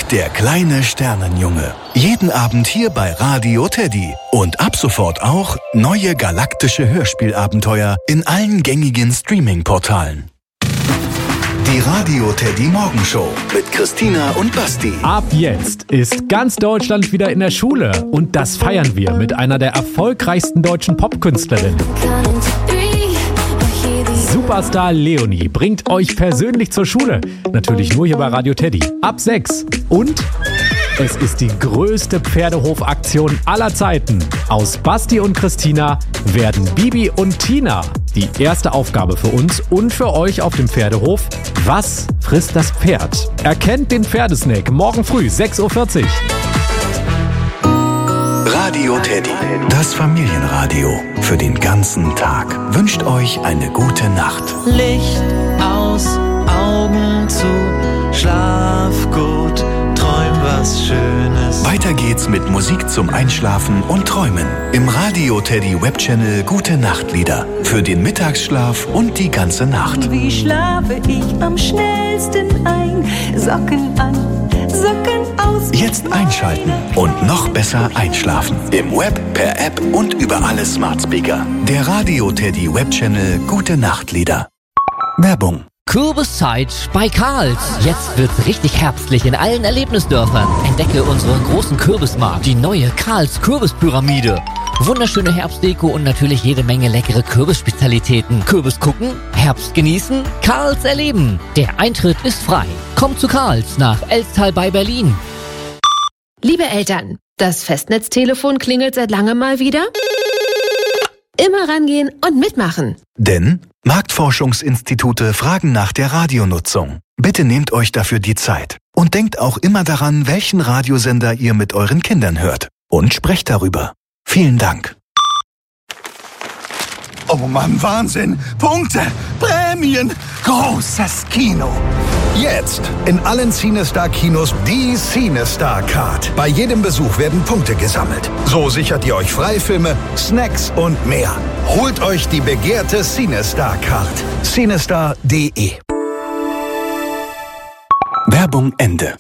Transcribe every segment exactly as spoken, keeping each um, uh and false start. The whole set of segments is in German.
der kleine Sternenjunge. Jeden Abend hier bei Radio Teddy. Und ab sofort auch neue galaktische Hörspielabenteuer in allen gängigen Streaming-Portalen. Die Radio Teddy Morgenshow mit Christina und Basti. Ab jetzt ist ganz Deutschland wieder in der Schule. Und das feiern wir mit einer der erfolgreichsten deutschen Popkünstlerinnen. Superstar Leonie bringt euch persönlich zur Schule. Natürlich nur hier bei Radio Teddy. Ab sechs. Und es ist die größte Pferdehofaktion aller Zeiten. Aus Basti und Christina werden Bibi und Tina. Die erste Aufgabe für uns und für euch auf dem Pferdehof: Was frisst das Pferd? Erkennt den Pferdesnack morgen früh sechs Uhr vierzig. Radio Teddy, das Familienradio für den ganzen Tag, wünscht euch eine gute Nacht. Licht aus, Augen zu, schlaf gut, träum was Schönes. Weiter geht's mit Musik zum Einschlafen und Träumen im Radio Teddy Webchannel Gute Nachtlieder für den Mittagsschlaf und die ganze Nacht. Wie schlafe ich am schnellsten ein? Socken an, Socken aus. Jetzt einschalten und noch besser einschlafen. Im Web, per App und über alle Smart Speaker. Der Radio Teddy Webchannel Gute Nachtlieder. Werbung. Kürbiszeit bei Karls. Jetzt wird's richtig herbstlich in allen Erlebnisdörfern. Entdecke unseren großen Kürbismarkt, die neue Karls Kürbispyramide. Wunderschöne Herbstdeko und natürlich jede Menge leckere Kürbisspezialitäten. Kürbis gucken, Herbst genießen, Karls erleben. Der Eintritt ist frei. Kommt zu Karls nach Elstal bei Berlin. Liebe Eltern, das Festnetztelefon klingelt seit langem mal wieder. Immer rangehen und mitmachen. Denn Marktforschungsinstitute fragen nach der Radionutzung. Bitte nehmt euch dafür die Zeit. Und denkt auch immer daran, welchen Radiosender ihr mit euren Kindern hört. Und sprecht darüber. Vielen Dank. Oh Mann, Wahnsinn! Punkte! Prämien! Großes Kino! Jetzt in allen CineStar-Kinos die CineStar-Card. Bei jedem Besuch werden Punkte gesammelt. So sichert ihr euch Freifilme, Snacks und mehr. Holt euch die begehrte CineStar-Card. cinestar punkt de. Werbung Ende.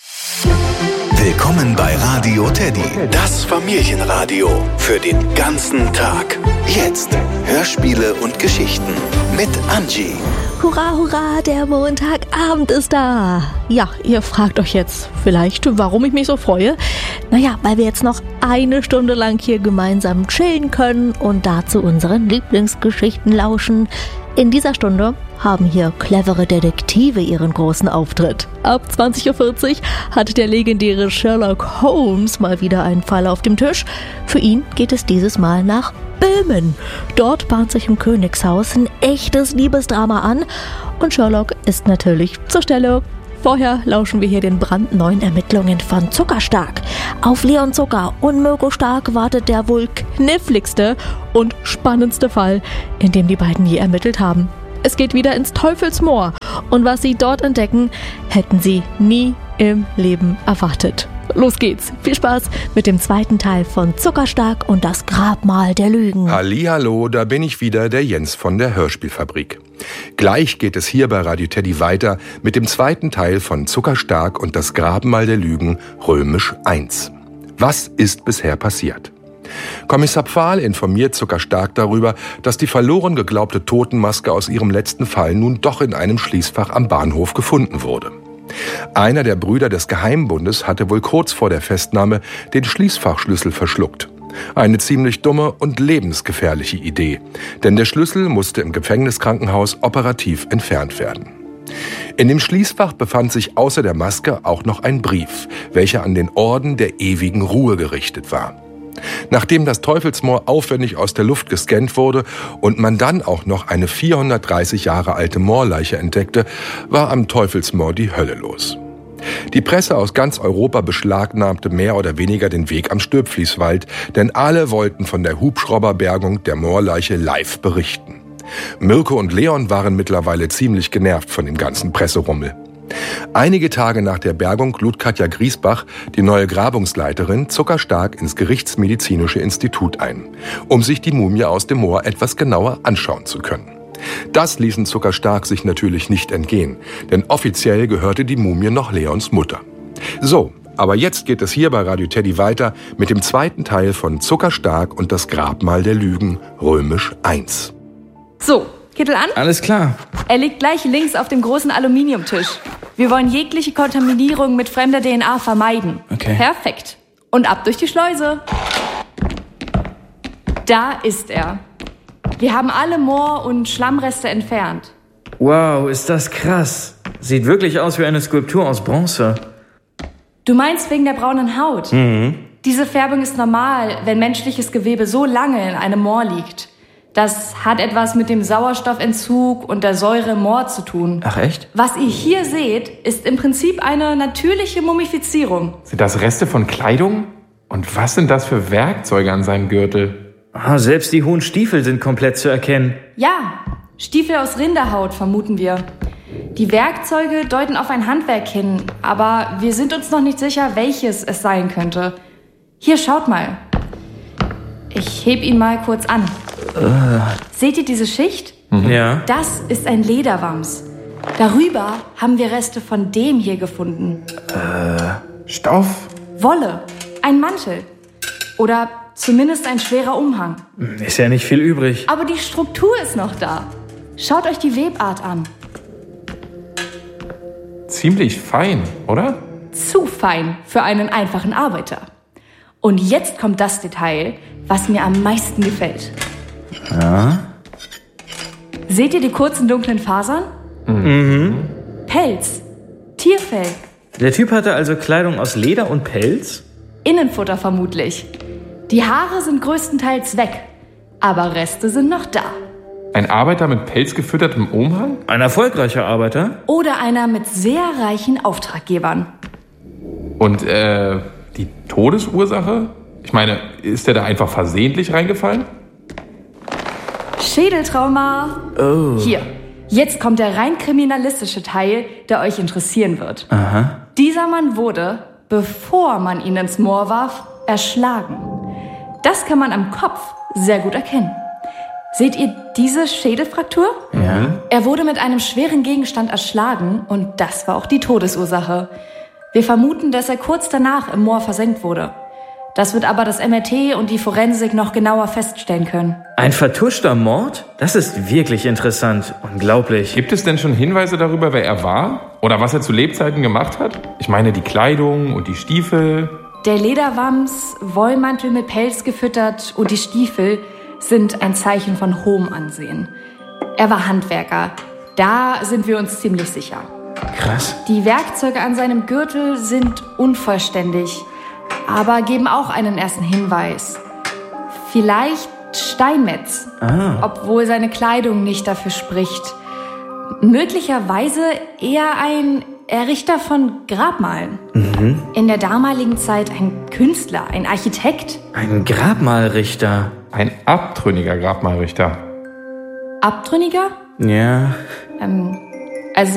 Willkommen bei Radio Teddy, das Familienradio für den ganzen Tag. Jetzt Hörspiele und Geschichten mit Angie. Hurra, hurra, der Montagabend ist da. Ja, ihr fragt euch jetzt vielleicht, warum ich mich so freue. Naja, weil wir jetzt noch eine Stunde lang hier gemeinsam chillen können und dazu unseren Lieblingsgeschichten lauschen. In dieser Stunde haben hier clevere Detektive ihren großen Auftritt. Ab zwanzig Uhr vierzig hat der legendäre Sherlock Holmes mal wieder einen Fall auf dem Tisch. Für ihn geht es dieses Mal nach Böhmen. Dort bahnt sich im Königshaus ein echtes Liebesdrama an und Sherlock ist natürlich zur Stelle. Vorher lauschen wir hier den brandneuen Ermittlungen von Zuckerstark. Auf Leon Zucker und Mirko Stark wartet der wohl kniffligste und spannendste Fall, in dem die beiden je ermittelt haben. Es geht wieder ins Teufelsmoor und was sie dort entdecken, hätten sie nie im Leben erwartet. Los geht's. Viel Spaß mit dem zweiten Teil von Zuckerstark und das Grabmal der Lügen. Hallihallo, da bin ich wieder, der Jens von der Hörspielfabrik. Gleich geht es hier bei Radio Teddy weiter mit dem zweiten Teil von Zuckerstark und das Grabmal der Lügen, römisch eins. Was ist bisher passiert? Kommissar Pfahl informiert Zuckerstark darüber, dass die verloren geglaubte Totenmaske aus ihrem letzten Fall nun doch in einem Schließfach am Bahnhof gefunden wurde. Einer der Brüder des Geheimbundes hatte wohl kurz vor der Festnahme den Schließfachschlüssel verschluckt. Eine ziemlich dumme und lebensgefährliche Idee, denn der Schlüssel musste im Gefängniskrankenhaus operativ entfernt werden. In dem Schließfach befand sich außer der Maske auch noch ein Brief, welcher an den Orden der ewigen Ruhe gerichtet war. Nachdem das Teufelsmoor aufwendig aus der Luft gescannt wurde und man dann auch noch eine vierhundertdreißig Jahre alte Moorleiche entdeckte, war am Teufelsmoor die Hölle los. Die Presse aus ganz Europa beschlagnahmte mehr oder weniger den Weg am Stöpflieswald, denn alle wollten von der Hubschrauberbergung der Moorleiche live berichten. Mirko und Leon waren mittlerweile ziemlich genervt von dem ganzen Presserummel. Einige Tage nach der Bergung lud Katja Griesbach, die neue Grabungsleiterin, Zuckerstark ins Gerichtsmedizinische Institut ein, um sich die Mumie aus dem Moor etwas genauer anschauen zu können. Das ließen Zuckerstark sich natürlich nicht entgehen, denn offiziell gehörte die Mumie noch Leons Mutter. So, Aber jetzt geht es hier bei Radio Teddy weiter mit dem zweiten Teil von Zuckerstark und das Grabmal der Lügen, römisch eins. So, Kittel an? Alles klar. Er liegt gleich links auf dem großen Aluminiumtisch. Wir wollen jegliche Kontaminierung mit fremder D N A vermeiden. Okay. Perfekt. Und ab durch die Schleuse. Da ist er. Wir haben alle Moor- und Schlammreste entfernt. Wow, ist das krass. Sieht wirklich aus wie eine Skulptur aus Bronze. Du meinst wegen der braunen Haut? Mhm. Diese Färbung ist normal, wenn menschliches Gewebe so lange in einem Moor liegt. Das hat etwas mit dem Sauerstoffentzug und der Säure im Moor zu tun. Ach echt? Was ihr hier seht, ist im Prinzip eine natürliche Mumifizierung. Sind das Reste von Kleidung? Und was sind das für Werkzeuge an seinem Gürtel? Ah, selbst die hohen Stiefel sind komplett zu erkennen. Ja, Stiefel aus Rinderhaut vermuten wir. Die Werkzeuge deuten auf ein Handwerk hin, aber wir sind uns noch nicht sicher, welches es sein könnte. Hier, schaut mal. Ich heb ihn mal kurz an. Uh. Seht ihr diese Schicht? Mhm. Ja. Das ist ein Lederwams. Darüber haben wir Reste von dem hier gefunden. Äh, Stoff? Wolle. Ein Mantel. Oder zumindest ein schwerer Umhang. Ist ja nicht viel übrig. Aber die Struktur ist noch da. Schaut euch die Webart an. Ziemlich fein, oder? Zu fein für einen einfachen Arbeiter. Und jetzt kommt das Detail, was mir am meisten gefällt. Ja. Seht ihr die kurzen dunklen Fasern? Mhm. Pelz. Tierfell. Der Typ hatte also Kleidung aus Leder und Pelz? Innenfutter vermutlich. Die Haare sind größtenteils weg, aber Reste sind noch da. Ein Arbeiter mit pelzgefüttertem Umhang? Ein erfolgreicher Arbeiter? Oder einer mit sehr reichen Auftraggebern. Und äh, die Todesursache? Ich meine, ist der da einfach versehentlich reingefallen? Schädeltrauma. Oh. Hier, jetzt kommt der rein kriminalistische Teil, der euch interessieren wird. Aha. Dieser Mann wurde, bevor man ihn ins Moor warf, erschlagen. Das kann man am Kopf sehr gut erkennen. Seht ihr diese Schädelfraktur? Ja. Er wurde mit einem schweren Gegenstand erschlagen und das war auch die Todesursache. Wir vermuten, dass er kurz danach im Moor versenkt wurde. Das wird aber das M R T und die Forensik noch genauer feststellen können. Ein vertuschter Mord? Das ist wirklich interessant. Unglaublich. Gibt es denn schon Hinweise darüber, wer er war? Oder was er zu Lebzeiten gemacht hat? Ich meine, die Kleidung und die Stiefel. Der Lederwams, Wollmantel mit Pelz gefüttert und die Stiefel sind ein Zeichen von hohem Ansehen. Er war Handwerker. Da sind wir uns ziemlich sicher. Krass. Die Werkzeuge an seinem Gürtel sind unvollständig, aber geben auch einen ersten Hinweis. Vielleicht Steinmetz, ah. obwohl seine Kleidung nicht dafür spricht. Möglicherweise eher ein Errichter von Grabmalen. Mhm. In der damaligen Zeit ein Künstler, ein Architekt. Ein Grabmalrichter. Ein abtrünniger Grabmalrichter. Abtrünniger? Ja. Ähm, also,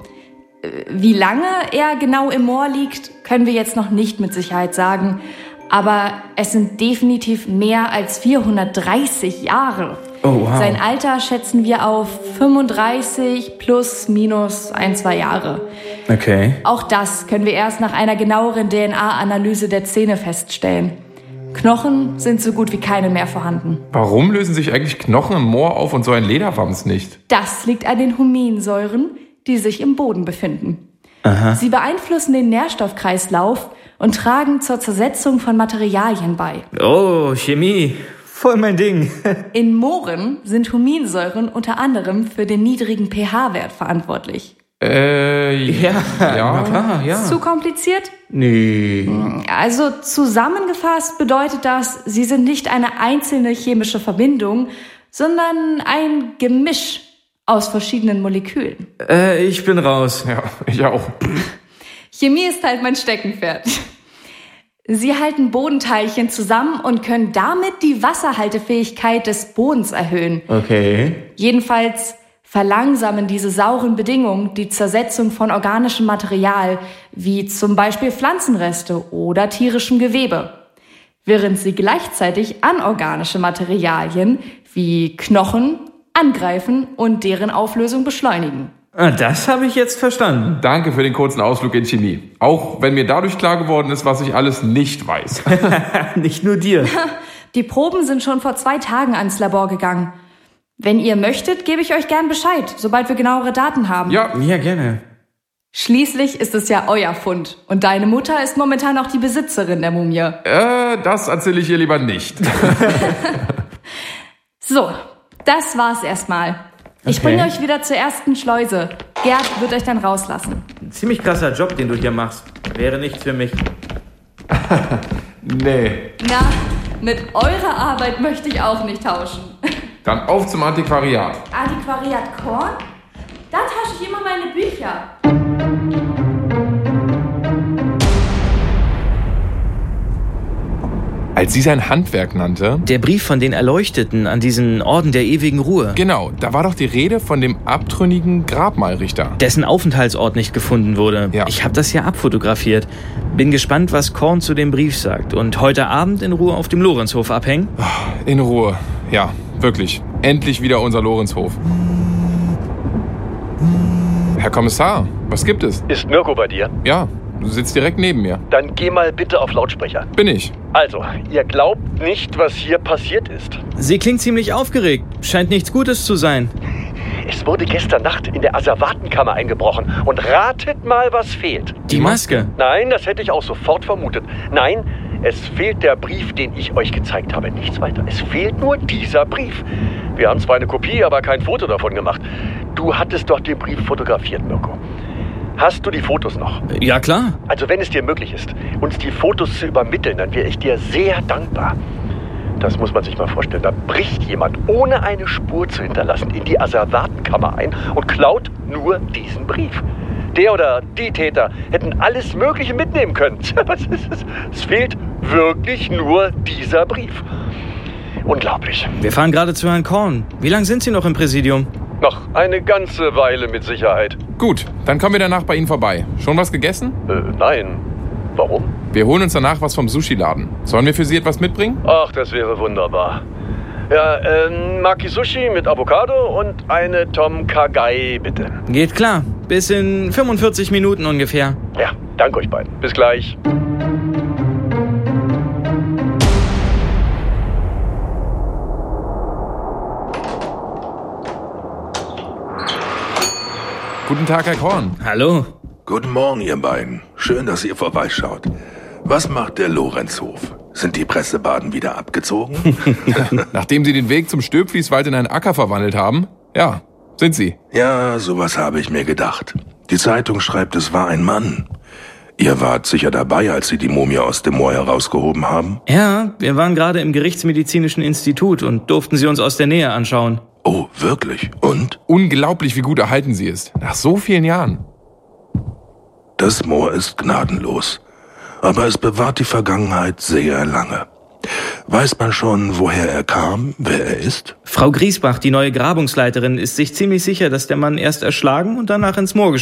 wie lange er genau im Moor liegt, können wir jetzt noch nicht mit Sicherheit sagen. Aber es sind definitiv mehr als vierhundertdreißig Jahre. Oh, wow. Sein Alter schätzen wir auf fünfunddreißig plus minus ein, zwei Jahre. Okay. Auch das können wir erst nach einer genaueren D N A-Analyse der Zähne feststellen. Knochen sind so gut wie keine mehr vorhanden. Warum lösen sich eigentlich Knochen im Moor auf und so ein Lederwams nicht? Das liegt an den Huminsäuren, die sich im Boden befinden. Aha. Sie beeinflussen den Nährstoffkreislauf und tragen zur Zersetzung von Materialien bei. Oh, Chemie. Voll mein Ding. In Mooren sind Huminsäuren unter anderem für den niedrigen pH-Wert verantwortlich. Äh, ja. Ja, klar, ja. Zu kompliziert? Nee. Also zusammengefasst bedeutet das, sie sind nicht eine einzelne chemische Verbindung, sondern ein Gemisch aus verschiedenen Molekülen. Äh, ich bin raus. Ja, ich auch. Chemie ist halt mein Steckenpferd. Sie halten Bodenteilchen zusammen und können damit die Wasserhaltefähigkeit des Bodens erhöhen. Okay. Jedenfalls verlangsamen diese sauren Bedingungen die Zersetzung von organischem Material, wie zum Beispiel Pflanzenreste oder tierischem Gewebe, während sie gleichzeitig anorganische Materialien wie Knochen angreifen und deren Auflösung beschleunigen. Ah, das habe ich jetzt verstanden. Danke für den kurzen Ausflug in Chemie. Auch wenn mir dadurch klar geworden ist, was ich alles nicht weiß. Nicht nur dir. Die Proben sind schon vor zwei Tagen ans Labor gegangen. Wenn ihr möchtet, gebe ich euch gern Bescheid, sobald wir genauere Daten haben. Ja, ja, gerne. Schließlich ist es ja euer Fund. Und deine Mutter ist momentan auch die Besitzerin der Mumie. Äh, das erzähle ich ihr lieber nicht. So, das war's erstmal. Ich Okay. bringe euch wieder zur ersten Schleuse. Gerd wird euch dann rauslassen. Ein ziemlich krasser Job, den du hier machst. Wäre nichts für mich. Nee. Na, mit eurer Arbeit möchte ich auch nicht tauschen. Dann auf zum Antiquariat. Antiquariat Korn? Da tausche ich immer meine Bücher. Als sie sein Handwerk nannte... Der Brief von den Erleuchteten an diesen Orden der ewigen Ruhe. Genau, da war doch die Rede von dem abtrünnigen Grabmalrichter. Dessen Aufenthaltsort nicht gefunden wurde. Ja. Ich habe das ja abfotografiert. Bin gespannt, was Korn zu dem Brief sagt. Und heute Abend in Ruhe auf dem Lorenzhof abhängen. In Ruhe. Ja, wirklich. Endlich wieder unser Lorenzhof. Herr Kommissar, was gibt es? Ist Mirko bei dir? Ja, du sitzt direkt neben mir. Dann geh mal bitte auf Lautsprecher. Bin ich. Also, ihr glaubt nicht, was hier passiert ist. Sie klingt ziemlich aufgeregt. Scheint nichts Gutes zu sein. Es wurde gestern Nacht in der Asservatenkammer eingebrochen. Und ratet mal, was fehlt. Die Maske. Nein, das hätte ich auch sofort vermutet. Nein, es fehlt der Brief, den ich euch gezeigt habe. Nichts weiter. Es fehlt nur dieser Brief. Wir haben zwar eine Kopie, aber kein Foto davon gemacht. Du hattest doch den Brief fotografiert, Mirko. Hast du die Fotos noch? Ja, klar. Also wenn es dir möglich ist, uns die Fotos zu übermitteln, dann wäre ich dir sehr dankbar. Das muss man sich mal vorstellen. Da bricht jemand, ohne eine Spur zu hinterlassen, in die Asservatenkammer ein und klaut nur diesen Brief. Der oder die Täter hätten alles Mögliche mitnehmen können. Was ist es? Es fehlt wirklich nur dieser Brief. Unglaublich. Wir fahren gerade zu Herrn Korn. Wie lange sind Sie noch im Präsidium? Noch eine ganze Weile mit Sicherheit. Gut, dann kommen wir danach bei Ihnen vorbei. Schon was gegessen? Äh, nein. Warum? Wir holen uns danach was vom Sushi-Laden. Sollen wir für Sie etwas mitbringen? Ach, das wäre wunderbar. Ja, äh, Maki Sushi mit Avocado und eine Tom Kha-Gai, bitte. Geht klar. Bis in fünfundvierzig Minuten ungefähr. Ja, danke euch beiden. Bis gleich. Guten Tag, Herr Korn. Hallo. Guten Morgen, ihr beiden. Schön, dass ihr vorbeischaut. Was macht der Lorenzhof? Sind die Pressebaden wieder abgezogen? Nachdem Sie den Weg zum Stöpflieswald in einen Acker verwandelt haben? Ja, sind Sie. Ja, sowas habe ich mir gedacht. Die Zeitung schreibt, es war ein Mann. Ihr wart sicher dabei, als Sie die Mumie aus dem Moor herausgehoben haben? Ja, wir waren gerade im Gerichtsmedizinischen Institut und durften sie uns aus der Nähe anschauen. Oh, wirklich? Und? Unglaublich, wie gut erhalten sie ist. Nach so vielen Jahren. Das Moor ist gnadenlos. Aber es bewahrt die Vergangenheit sehr lange. Weiß man schon, woher er kam, wer er ist? Frau Griesbach, die neue Grabungsleiterin, ist sich ziemlich sicher, dass der Mann erst erschlagen und danach ins Moor